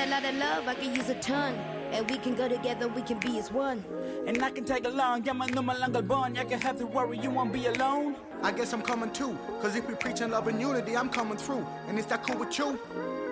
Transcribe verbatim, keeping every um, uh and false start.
a lot of love, I can use a ton. And we can go together, we can be as one. And I can tag along, yaman numalang galbon. You can have to worry, you won't be alone. I guess I'm coming too, cause if we preaching love and unity, I'm coming through. And is that cool with you?